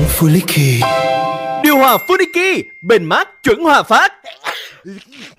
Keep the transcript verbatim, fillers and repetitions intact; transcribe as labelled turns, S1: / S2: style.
S1: Funiki.
S2: Điều hòa Funiki, bền mát chuẩn hòa phát.